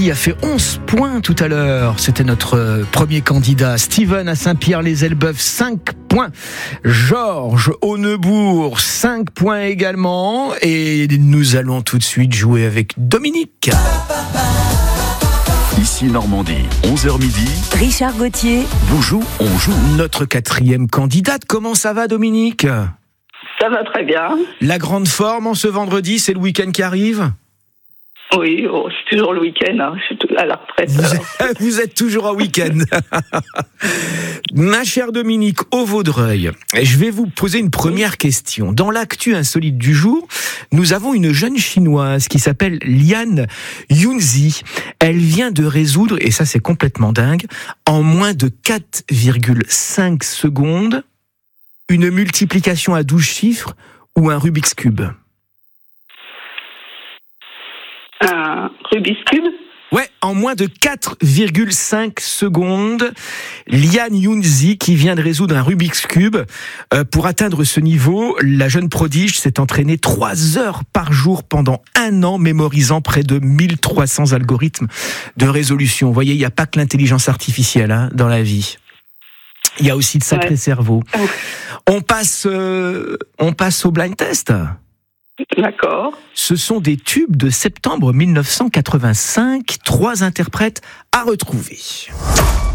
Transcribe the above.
Il a fait 11 points tout à l'heure. C'était notre premier candidat. Steven à Saint-Pierre-les-Elbeuf, 5 points. Georges au Neubourg, 5 points également. Et nous allons tout de suite jouer avec Dominique. Ici Normandie, 11h midi. Richard Gauthier. Vous on joue. Notre quatrième candidate. Comment ça va, Dominique ? Ça va très bien. La grande forme en ce vendredi, c'est le week-end qui arrive ? Oui, c'est toujours le week-end. Hein. Je suis à la retraite. Vous êtes toujours en week-end. Ma chère Dominique, au Vaudreuil, je vais vous poser une première question. Dans l'actu insolite du jour, nous avons une jeune chinoise qui s'appelle Lian Yunzi. Elle vient de résoudre, et ça c'est complètement dingue, en moins de 4,5 secondes, une multiplication à 12 chiffres ou un Rubik's Cube. Un Rubik's Cube ? Ouais, en moins de 4,5 secondes, Lian Yunzi qui vient de résoudre un Rubik's Cube. Pour atteindre ce niveau, la jeune prodige s'est entraînée 3 heures par jour pendant 1 an, mémorisant près de 1300 algorithmes de résolution. Vous voyez, il n'y a pas que l'intelligence artificielle dans la vie. Il y a aussi de sacrés cerveaux. On passe au blind test. D'accord. Ce sont des tubes de septembre 1985, 3 interprètes à retrouver.